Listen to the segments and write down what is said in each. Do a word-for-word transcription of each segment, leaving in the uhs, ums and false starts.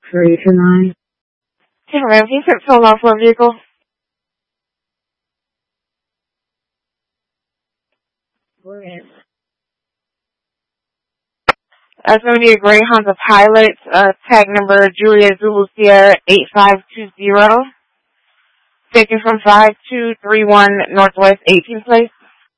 three two nine. Hey, ma'am, can you put phone off for a vehicle? Where is? That's going to be a gray Honda Pilot, uh, tag number Julia Zulu Sierra eight five two zero, taken from five two three one Northwest eighteenth Place.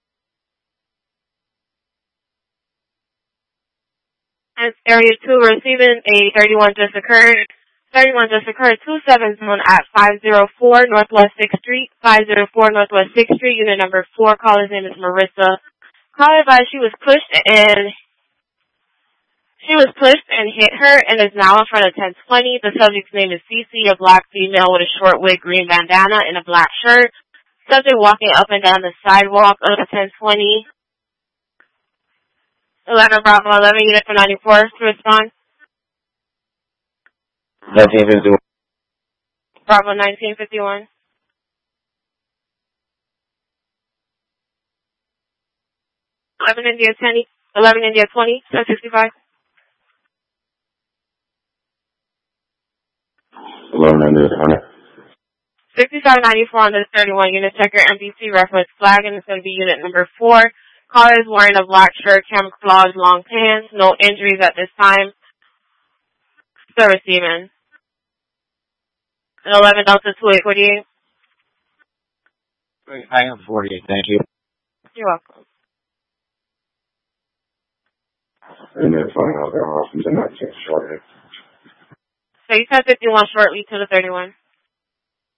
That's area two, receiving a thirty-one just occurred. thirty-one just occurred, two seven zone at five oh four Northwest sixth Street, five oh four Northwest sixth Street, unit number four. Caller's name is Marissa. Caller advised she was pushed and she was pushed and hit her and is now in front of ten twenty. The subject's name is Cece, a black female with a short wig, green bandana, and a black shirt. Subject walking up and down the sidewalk of ten twenty. eleven Bravo eleven, unit for ninety-four to respond. nineteen fifty-one. Bravo nineteen fifty-one. eleven India twenty. eleven India twenty. ten sixty-five. eleven India twenty. sixty-five ninety-four on this thirty-one unit checker M B C reference flag, and it's going to be unit number four. Caller is wearing a black shirt, camouflage, long pants. No injuries at this time. Still receiving. And eleven Delta two eight forty-eight. I am forty-eight, thank you. You're welcome. And then flying out there off from the night shortly. So you said fifty-one shortly to the thirty-one.